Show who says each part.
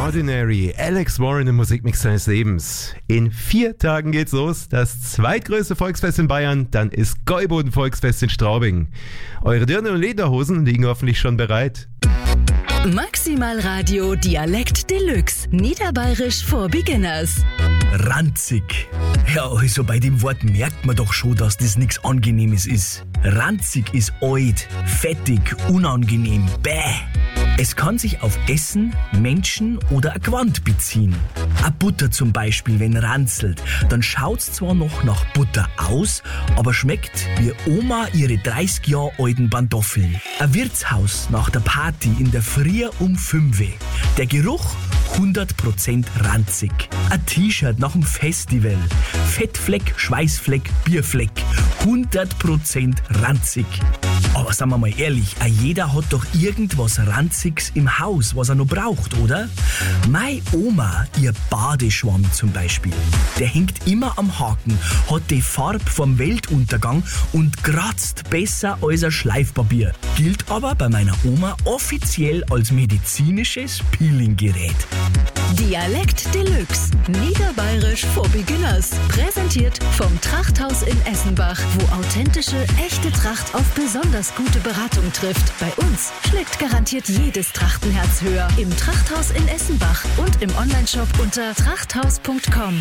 Speaker 1: Ordinary, Alex Warren im Musikmix seines Lebens. In 4 Tagen geht's los, das zweitgrößte Volksfest in Bayern, dann ist Gäuboden Volksfest in Straubing. Eure Dirndl- und Lederhosen liegen hoffentlich schon bereit.
Speaker 2: Maximal Radio Dialekt Deluxe. Niederbayerisch for Beginners.
Speaker 3: Ranzig. Ja, also bei dem Wort merkt man doch schon, dass das nichts Angenehmes ist. Ranzig ist alt, fettig, unangenehm, bäh. Es kann sich auf Essen, Menschen oder ein Gewand beziehen. Eine Butter zum Beispiel, wenn ranzelt, dann schaut's zwar noch nach Butter aus, aber schmeckt wie Oma ihre 30 Jahre alten Pantoffeln. Ein Wirtshaus nach der Party in der Früh um 5 Uhr. Der Geruch 100% ranzig. Ein T-Shirt nach dem Festival. Fettfleck, Schweißfleck, Bierfleck. 100% ranzig. Aber sagen wir mal ehrlich, jeder hat doch irgendwas Ranziges im Haus, was er noch braucht, oder? Meine Oma, ihr Badeschwamm zum Beispiel, der hängt immer am Haken, hat die Farbe vom Weltuntergang und kratzt besser als ein Schleifpapier. Gilt aber bei meiner Oma offiziell als medizinisches Peelinggerät.
Speaker 2: Dialekt Deluxe. Niederbayerisch for Beginners. Präsentiert vom Trachthaus in Essenbach, wo authentische, echte Tracht auf besonders gute Beratung trifft. Bei uns schlägt garantiert jedes Trachtenherz höher. Im Trachthaus in Essenbach und im Onlineshop unter trachthaus.com.